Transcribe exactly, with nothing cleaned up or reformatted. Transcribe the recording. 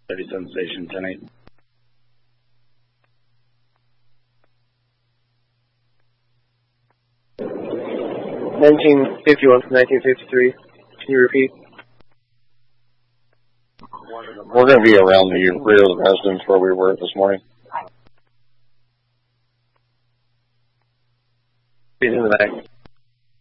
thirty-seven station, ten eight. nineteen fifty-one from nineteen fifty-three. Can you repeat? We're going to be around the rear of the residence where we were this morning. He's in the back.